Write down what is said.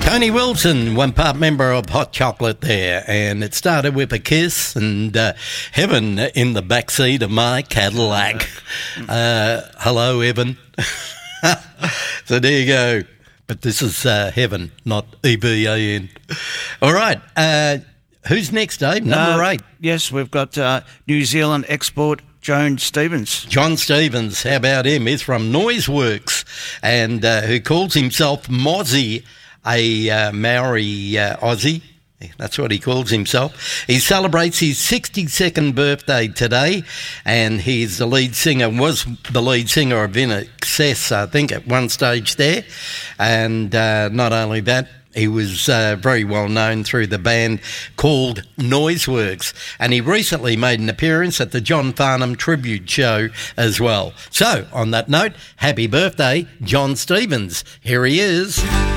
Tony Wilson, one part member of Hot Chocolate there, and it started with a kiss and Heaven in the backseat of my Cadillac. Hello, Evan. So there you go. But this is Heaven, not EVAN. All right. Who's next, Dave? Number 8. Yes, we've got New Zealand export John Stevens. John Stevens, how about him? He's from Noiseworks, and who calls himself Mozzie, a Maori Aussie. That's what he calls himself. He celebrates his 62nd birthday today, and he's the lead singer, was the lead singer of In Excess, I think, at one stage there. And not only that, he was very well known through the band called Noiseworks, and he recently made an appearance at the John Farnham Tribute Show as well. So, on that note, happy birthday, John Stevens. Here he is.